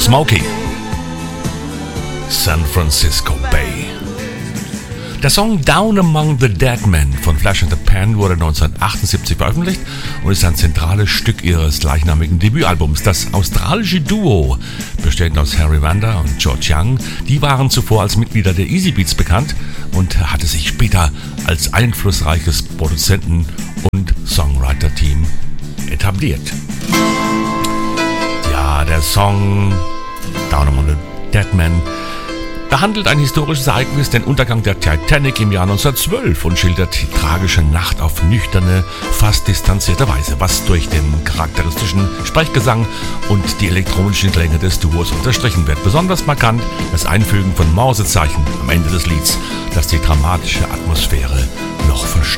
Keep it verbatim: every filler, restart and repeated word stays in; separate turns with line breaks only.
Smokey. San Francisco Bay. Der Song Down Among the Dead Men von Flash and the Pan wurde neunzehnhundertachtundsiebzig veröffentlicht und ist ein zentrales Stück ihres gleichnamigen Debütalbums. Das australische Duo, bestehend aus Harry Vanda und George Young, die waren zuvor als Mitglieder der Easy Beats bekannt und hatte sich später als einflussreiches Produzenten- und Songwriter-Team etabliert. Ja, der Song Down Among the Dead Men behandelt ein historisches Ereignis, den Untergang der Titanic im Jahr neunzehnhundertzwölf, und schildert die tragische Nacht auf nüchterne, fast distanzierte Weise, was durch den charakteristischen Sprechgesang und die elektronischen Klänge des Duos unterstrichen wird. Besonders markant das Einfügen von Morsezeichen am Ende des Lieds, das die dramatische Atmosphäre noch verstärkt.